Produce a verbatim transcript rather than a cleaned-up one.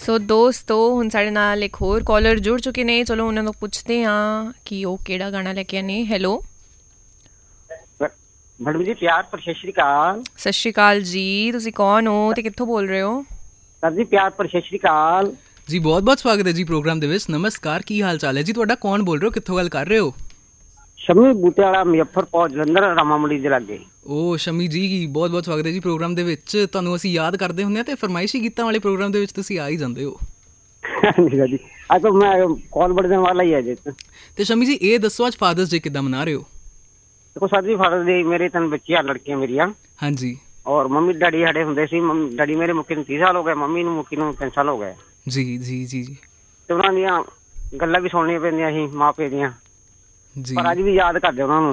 ਸੋ ਦੋਸਤੋ ਹੁਣ ਸਾਡੇ ਨਾਲ ਇੱਕ ਹੋਰ ਕਾਲਰ ਜੁੜ ਚੁੱਕੇ ਨੇ, ਚਲੋ ਉਹਨਾਂ ਨੂੰ ਪੁੱਛਦੇ ਹਾਂ ਕਿ ਉਹ ਕਿਹੜਾ ਗਾਣਾ ਲੈ ਕੇ ਆਏ ਨੇ। ਹੈਲੋ ਮੈਡਮ ਜੀ, ਪਿਆਰ ਪਰ ਸਤਿ ਸ਼੍ਰੀ ਅਕਾਲ। ਸਤਿ ਸ਼੍ਰੀ ਅਕਾਲ ਜੀ, ਤੁਸੀਂ ਕੌਣ ਹੋ ਤੇ ਕਿੱਥੋਂ ਬੋਲ ਰਹੇ ਹੋ? ਸਰ ਜੀ, ਪਿਆਰ ਪਰ ਸਤਿ ਸ਼੍ਰੀ ਅਕਾਲ ਜੀ। ਬਹੁਤ ਬਹੁਤ ਸਵਾਗਤ ਹੈ ਜੀ ਪ੍ਰੋਗਰਾਮ ਦੇ ਵਿੱਚ। ਨਮਸਕਾਰ, ਕੀ ਹਾਲ ਚਾਲ ਹੈ ਜੀ ਤੁਹਾਡਾ? ਕੌਣ ਬੋਲ ਰਹੇ ਹੋ, ਕਿੱਥੋਂ ਗੱਲ ਕਰ ਰਹੇ ਹੋ? ਸ਼ਮੀ ਬੂਟੇ ਵਾਲਾ, ਮੁਜ਼ੱਫਰਪੁਰ ਜਲੰਧਰ, ਰਾਮਾ ਮੰਡੀ ਦੇ ਲਾਗੇ। ਓ ਸ਼ਮੀ ਜੀ, ਬਹੁਤ ਬਹੁਤ ਸਵਾਗਤ ਹੈ ਜੀ ਪ੍ਰੋਗਰਾਮ ਦੇ ਵਿੱਚ। ਤੁਹਾਨੂੰ ਅਸੀਂ ਯਾਦ ਕਰਦੇ ਹੁੰਦੇ ਹਾਂ ਤੇ ਫਰਮਾਇਸ਼ੀ ਗੀਤਾਂ ਵਾਲੇ ਪ੍ਰੋਗਰਾਮ ਦੇ ਵਿੱਚ ਤੁਸੀਂ ਆ ਹੀ ਜਾਂਦੇ ਹੋ। ਹਾਂਜੀ ਸਰ ਜੀ, ਅੱਜ ਤਾਂ ਮੈਂ ਕਾਲ ਬੜੇ ਦਿਨ ਵਾਲਾ ਹੀ ਹੈ ਜੀ। ਤੇ ਸ਼ਮੀ ਜੀ, ਇਹ ਦੱਸੋ ਅੱਜ ਫਾਦਰਸ ਡੇ ਕਿੱਦਾਂ ਮਨਾ ਰਹੇ ਹੋ? ਦੇਖੋ ਸਰ ਜੀ, ਫਾਦਰ ਦੇ ਮੇਰੇ ਤਿੰਨ ਬੱਚੀਆਂ, ਲੜਕੀਆਂ ਮੇਰੀਆਂ। ਹਾਂਜੀ। ਔਰ ਮੰਮੀ ਡੈਡੀ ਸਾਡੇ ਹੁੰਦੇ ਸੀ। ਡੈਡੀ ਮੇਰੇ ਮੁੱਕੀ ਨੂੰ ਤੀਹ ਸਾਲ ਹੋ ਗਏ, ਮੰਮੀ ਨੂੰ ਮੁੱਕੀ ਨੂੰ ਤਿੰਨ ਸਾਲ ਹੋ ਗਏ। ਜੀ ਜੀ ਜੀ ਜੀ। ਤੇ ਉਹਨਾਂ ਦੀਆਂ ਗੱਲਾਂ ਵੀ ਸੁਣਨੀਆਂ ਪੈਂਦੀਆਂ ਸੀ ਮਾਂ ਪਿਓ ਦੀਆਂ, ਜੀ ਪਰ ਅੱਜ ਵੀ ਯਾਦ ਕਰਦੇ ਉਹਨਾਂ ਨੂੰ।